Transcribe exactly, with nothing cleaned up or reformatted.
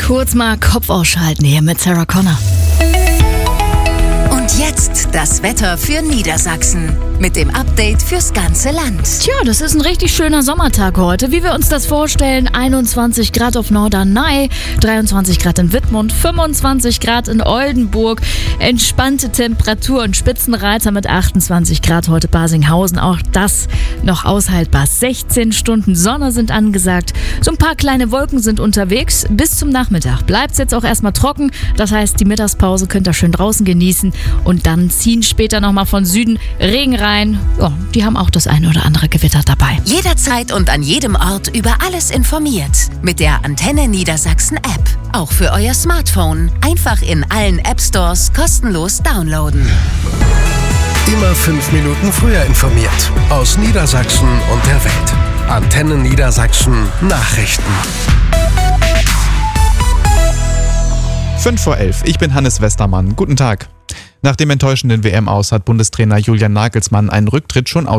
Kurz mal Kopf ausschalten hier mit Sarah Connor. Und jetzt das Wetter für Niedersachsen mit dem Update fürs ganze Land. Tja, das ist ein richtig schöner Sommertag heute, wie wir uns das vorstellen. einundzwanzig Grad auf Norderney, dreiundzwanzig Grad in Wittmund, fünfundzwanzig Grad in Oldenburg, entspannte Temperatur und Spitzenreiter mit achtundzwanzig Grad heute Barsinghausen. Auch das noch aushaltbar. sechzehn Stunden Sonne sind angesagt. So ein paar kleine Wolken sind unterwegs. Bis zum Nachmittag bleibt es jetzt auch erstmal trocken. Das heißt, die Mittagspause könnt ihr schön draußen genießen. Und dann ziehen später nochmal von Süden Regen rein. Ja, die haben auch das eine oder andere Gewitter dabei. Jederzeit und an jedem Ort über alles informiert. Mit der Antenne Niedersachsen App. Auch für euer Smartphone. Einfach in allen App Stores kostenlos downloaden. Immer fünf Minuten früher informiert. Aus Niedersachsen und der Welt. Antenne Niedersachsen Nachrichten. fünf vor elf. Ich bin Hannes Westermann. Guten Tag. Nach dem enttäuschenden W M-Aus hat Bundestrainer Julian Nagelsmann einen Rücktritt schon